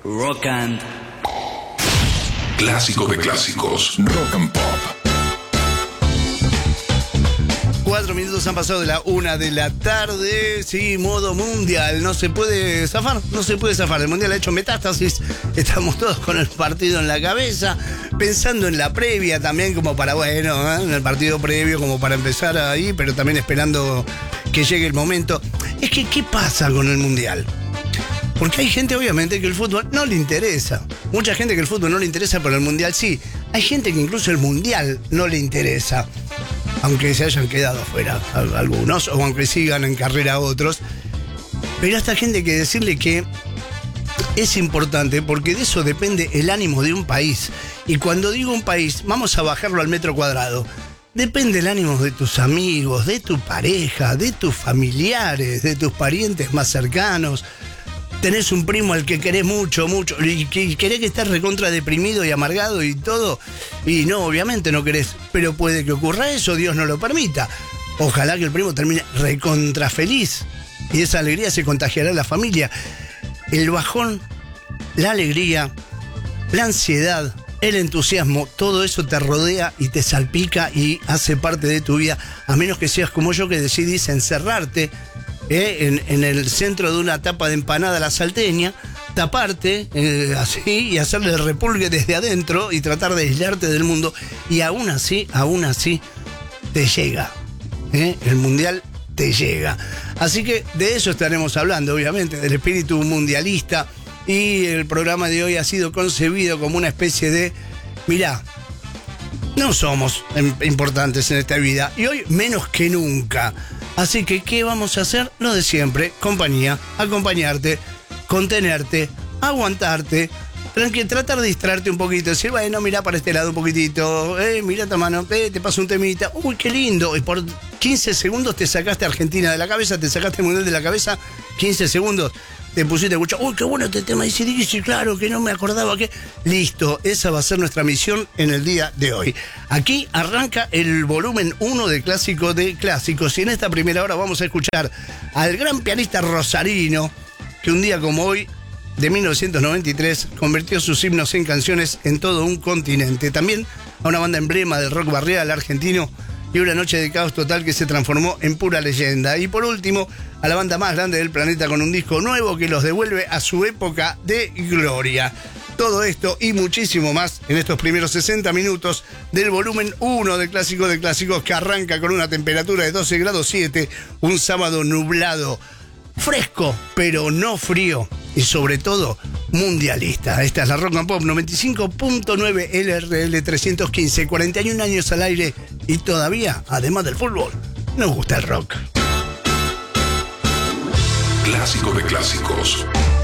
Rock and Clásico de clásicos. Rock and Pop. 4 minutos han pasado de la 1 de la tarde. Sí, modo mundial. No se puede zafar, no se puede zafar. El mundial ha hecho metástasis. Estamos todos con el partido en la cabeza, pensando en la previa también, como para, bueno, en el partido previo, como para empezar ahí, pero también esperando que llegue el momento. Es que, ¿qué pasa con el mundial? Porque hay gente, obviamente, que el fútbol no le interesa. Mucha gente que el fútbol no le interesa, pero el mundial sí. Hay gente que incluso el mundial no le interesa, aunque se hayan quedado afuera algunos, o aunque sigan en carrera otros. Pero a esta gente hay que decirle que es importante, porque de eso depende el ánimo de un país. Y cuando digo un país, vamos a bajarlo al metro cuadrado. Depende el ánimo de tus amigos, de tu pareja, de tus familiares, de tus parientes más cercanos. Tenés un primo al que querés mucho, y querés que estés recontra deprimido y amargado y todo, y no, obviamente no querés, pero puede que ocurra eso, Dios no lo permita. Ojalá que el primo termine recontra feliz, y esa alegría se contagiará a la familia. El bajón, la alegría, la ansiedad, el entusiasmo, todo eso te rodea y te salpica y hace parte de tu vida, a menos que seas como yo, que decidís encerrarte en el centro de una tapa de empanada a la salteña, taparte así y hacerle el repulgue desde adentro y tratar de aislarte del mundo, y aún así te llega, el mundial te llega. Así que de eso estaremos hablando, obviamente, del espíritu mundialista, y el programa de hoy ha sido concebido como una especie de, mirá, no somos importantes en esta vida, y hoy menos que nunca. Así que, ¿qué vamos a hacer? Lo de siempre: compañía, acompañarte, contenerte, aguantarte, tratar de distraerte un poquito, decir, bueno, mirá para este lado un poquitito, mirá esta mano, te paso un temita, uy, qué lindo, y por 15 segundos te sacaste a Argentina de la cabeza, te sacaste el mundial de la cabeza, 15 segundos, te pusiste a escuchar, uy, qué bueno este tema, y sí, claro, que no me acordaba que... Listo, esa va a ser nuestra misión en el día de hoy. Aquí arranca el volumen 1 de Clásico de Clásicos, y en esta primera hora vamos a escuchar al gran pianista rosarino, que un día como hoy, de 1993, convirtió sus himnos en canciones en todo un continente. También a una banda emblema del rock barrial argentino, y una noche de caos total que se transformó en pura leyenda. Y por último, a la banda más grande del planeta, con un disco nuevo que los devuelve a su época de gloria. Todo esto y muchísimo más en estos primeros 60 minutos del volumen 1 de Clásico de Clásicos, que arranca con una temperatura de 12 grados 7, un sábado nublado, fresco, pero no frío, y sobre todo mundialista. Esta es la Rock and Pop 95.9 LRL 315, 41 años al aire, y todavía, además del fútbol, nos gusta el rock. Clásico de clásicos.